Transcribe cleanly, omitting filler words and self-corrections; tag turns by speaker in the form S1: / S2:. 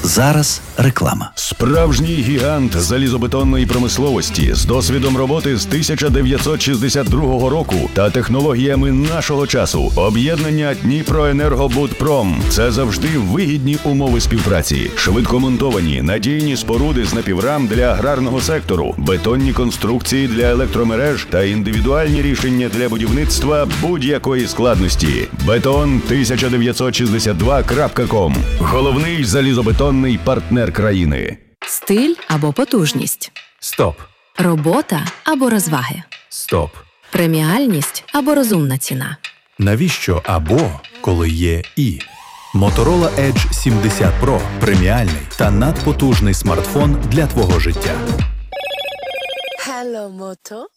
S1: Зараз реклама.
S2: Справжній гігант залізобетонної промисловості з досвідом роботи з 1962 року та технологіями нашого часу. Об'єднання Дніпроенергобудпром – це завжди вигідні умови співпраці. Швидкомонтовані, надійні споруди з напіврам для аграрного сектору, бетонні конструкції для електромереж та індивідуальні рішення для будівництва будь-якої складності. Beton1962.com – головний залізобетонний партнер країни.
S3: Стиль або потужність.
S4: Стоп.
S3: Робота або розваги.
S4: Стоп.
S3: Преміальність або розумна ціна.
S4: Навіщо або, коли є і? Motorola Edge 70 Pro – преміальний та надпотужний смартфон для твого життя.
S5: Hello, Moto.